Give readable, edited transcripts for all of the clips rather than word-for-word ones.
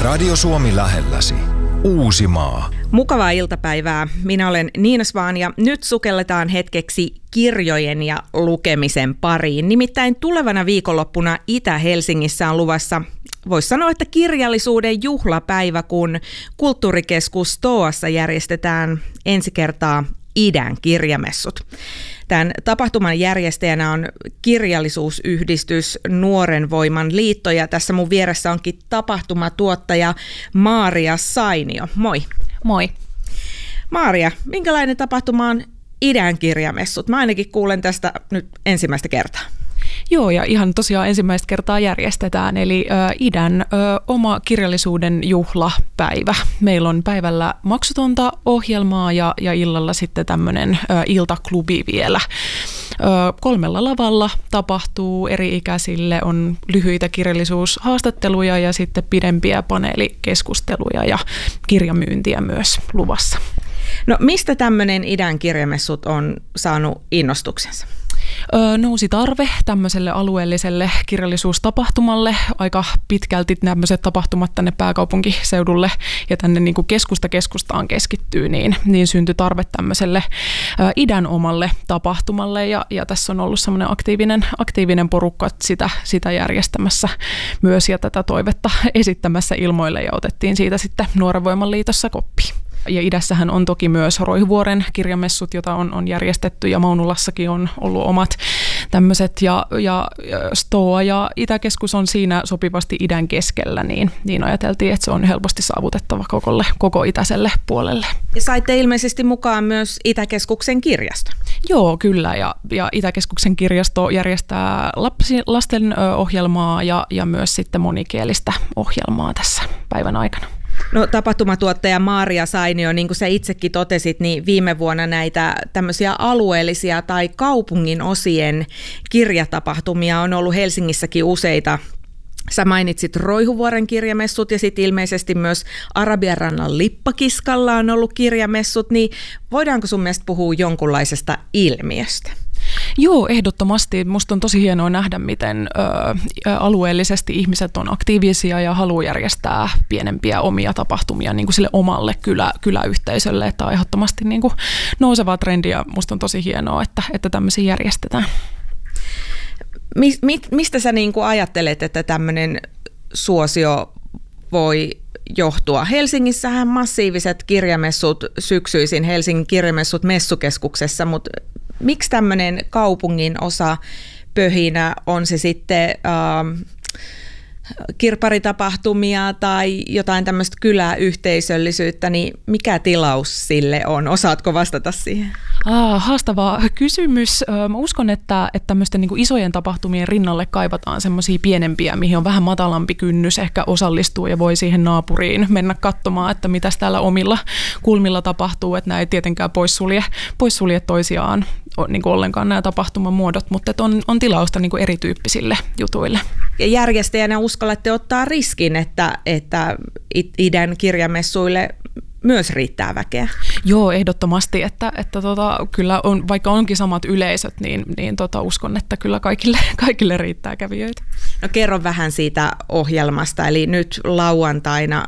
Radio Suomi lähelläsi. Uusimaa. Mukavaa iltapäivää. Minä olen Niina Svaan ja nyt sukelletaan hetkeksi kirjojen ja lukemisen pariin. Nimittäin tulevana viikonloppuna Itä-Helsingissä on luvassa, voisi sanoa, että kirjallisuuden juhlapäivä, kun Kulttuurikeskus Stoassa järjestetään ensi kertaa idän kirjamessut. Tämän tapahtuman järjestäjänä on kirjallisuusyhdistys Nuoren Voiman liitto ja tässä mun vieressä onkin tapahtumatuottaja Maaria Sainio. Moi. Moi. Maaria, minkälainen tapahtuma on idän kirjamessut? Mä ainakin kuulen tästä nyt ensimmäistä kertaa. Joo, ja ihan tosiaan ensimmäistä kertaa järjestetään, eli idän oma kirjallisuuden juhlapäivä. Meillä on päivällä maksutonta ohjelmaa ja illalla sitten tämmöinen iltaklubi vielä. 3 lavalla tapahtuu eri-ikäisille, on lyhyitä kirjallisuushaastatteluja ja sitten pidempiä paneelikeskusteluja ja kirjamyyntiä myös luvassa. No mistä tämmöinen idän kirjamessut on saanut innostuksensa? Nousi tarve tämmöiselle alueelliselle kirjallisuustapahtumalle. Aika pitkälti tämmöiset tapahtumat tänne pääkaupunkiseudulle ja tänne niin kuin keskustaan keskittyy, niin syntyi tarve tämmöiselle idän omalle tapahtumalle. Ja tässä on ollut semmoinen aktiivinen porukka sitä järjestämässä myös ja tätä toivetta esittämässä ilmoille ja otettiin siitä sitten Nuoren Voiman liitossa koppi. Ja idässähän on toki myös Roihuvuoren kirjamessut, jota on järjestetty ja Maunulassakin on ollut omat tämmöiset ja Stoa ja Itäkeskus on siinä sopivasti idän keskellä, niin ajateltiin, että se on helposti saavutettava koko itäiselle puolelle. Ja saitte ilmeisesti mukaan myös Itäkeskuksen kirjasto. Joo, kyllä ja Itäkeskuksen kirjasto järjestää lasten ohjelmaa ja myös sitten monikielistä ohjelmaa tässä päivän aikana. No tapahtumatuottaja Maaria Sainio, niin kuin sä itsekin totesit, niin viime vuonna näitä tämmöisiä alueellisia tai kaupungin osien kirjatapahtumia on ollut Helsingissäkin useita. Sä mainitsit Roihuvuoren kirjamessut ja sitten ilmeisesti myös Arabianrannan Lippakiskalla on ollut kirjamessut, niin voidaanko sun mielestä puhua jonkunlaisesta ilmiöstä? Joo, ehdottomasti. Musta on tosi hienoa nähdä, miten alueellisesti ihmiset on aktiivisia ja haluaa järjestää pienempiä omia tapahtumia niin kuin sille omalle kyläyhteisölle. Että on ehdottomasti niin kuin nousevaa trendiä. Musta on tosi hienoa, että tämmöisiä järjestetään. Mistä sä niin kuin ajattelet, että tämmöinen suosio voi johtua? Helsingissähän massiiviset kirjamessut syksyisin, Helsingin kirjamessut messukeskuksessa, mutta miksi tämmöinen kaupungin osa pöhinä, on se sitten kirpparitapahtumia tai jotain tämmöistä kyläyhteisöllisyyttä, niin mikä tilaus sille on? Osaatko vastata siihen? Haastava kysymys. Mä uskon, että tämmöisten niin kuin isojen tapahtumien rinnalle kaivataan semmoisia pienempiä, mihin on vähän matalampi kynnys ehkä osallistua ja voi siihen naapuriin mennä katsomaan, että mitäs täällä omilla kulmilla tapahtuu, että nämä ei tietenkään poissulje toisiaan niin kuin ollenkaan nämä tapahtuman muodot, mutta on tilausta niin kuin erityyppisille jutuille. Ja järjestäjänä uskallatte ottaa riskin, että idän kirjamessuille myös riittää väkeä. Joo, ehdottomasti, että kyllä on, vaikka onkin samat yleisöt, niin uskon, että kyllä kaikille riittää kävijöitä. No kerro vähän siitä ohjelmasta, eli nyt lauantaina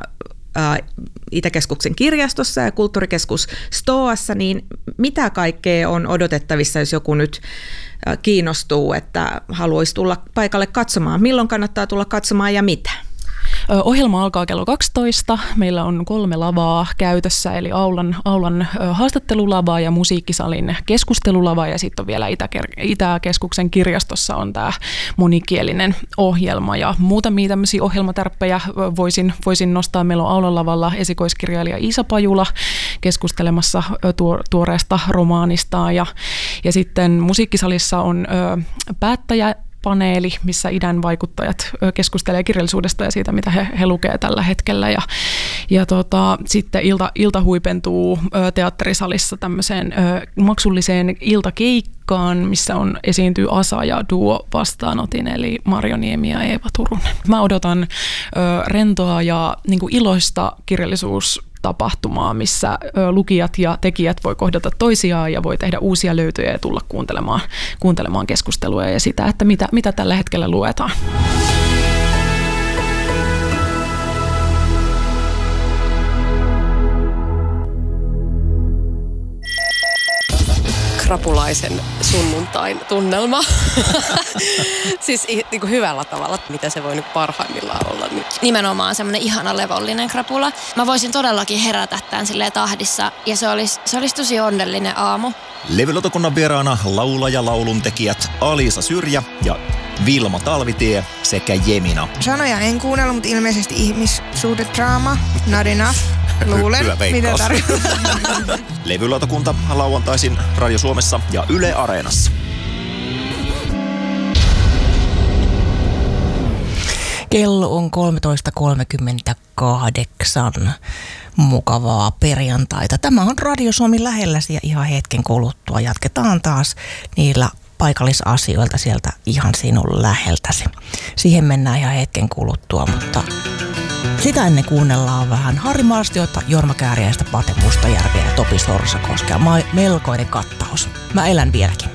Itäkeskuksen kirjastossa ja Kulttuurikeskus Stoassa, niin mitä kaikkea on odotettavissa, jos joku nyt kiinnostuu, että haluaisi tulla paikalle katsomaan? Milloin kannattaa tulla katsomaan ja mitä? Ohjelma alkaa kello 12. Meillä on 3 lavaa käytössä, eli aulan haastattelulava ja musiikkisalin keskustelulava, ja sitten on vielä Itäkeskuksen kirjastossa on tämä monikielinen ohjelma. Ja muutamia tämmöisiä ohjelmatärppejä voisin nostaa. Meillä on aulan lavalla esikoiskirjailija Iisa Pajula keskustelemassa tuoreesta romaanistaan, ja sitten musiikkisalissa on päättäjäpaneeli, missä idän vaikuttajat keskustelee kirjallisuudesta ja siitä, mitä he lukee tällä hetkellä. Ja sitten ilta huipentuu teatterisalissa tämmöiseen maksulliseen iltakeikkaan, missä esiintyy Asa ja Duo vastaanotin, eli Marjo Niemi ja Eeva Turunen. Mä odotan rentoa ja niin kuin iloista kirjallisuustapahtumaa, missä lukijat ja tekijät voi kohdata toisiaan ja voi tehdä uusia löytöjä ja tulla kuuntelemaan keskustelua ja sitä, että mitä tällä hetkellä luetaan. krapulaisen sunnuntain tunnelma. Siis niin kuin hyvällä tavalla, mitä se voi nyt parhaimmillaan olla. Nimenomaan semmoinen ihana levollinen krapula. Mä voisin todellakin herätä tämän silleen tahdissa ja se olisi tosi onnellinen aamu. Levylautakunnan vieraana laulaja lauluntekijät Alisa Syrjä ja Vilma Talvitie sekä Jemina. Sanoja en kuunnella, mutta ilmeisesti ihmissuhdedraama. Not enough. Luulen, mitä tarkoittaa. Levylautakunta lauantaisin Radio Suomessa ja Yle Areenassa. Kello on 13.38. Mukavaa perjantaita. Tämä on Radio Suomi lähelläsi ja ihan hetken kuluttua jatketaan taas niillä paikallisasioilta sieltä ihan sinun läheltäsi. Siihen mennään ihan hetken kuluttua, mutta sitä ennen kuunnellaan vähän Harri Marstiota, Jorma Kääriäistä, Pate Mustajärveä ja Topi Sorsakoskea. Melkoinen kattaus. Mä elän vieläkin.